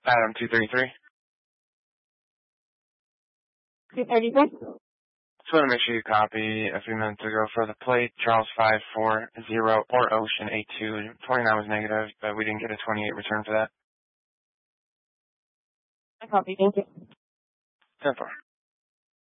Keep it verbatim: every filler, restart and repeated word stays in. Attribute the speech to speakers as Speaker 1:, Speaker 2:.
Speaker 1: Adam two thirty-three.
Speaker 2: two thirty-three?
Speaker 1: Just want to make sure you copy a few minutes ago for the plate, Charles five four zero or Ocean eight two. twenty-nine was negative, but we didn't get a twenty-eight return for that.
Speaker 2: I copy, thank you.
Speaker 1: ten four.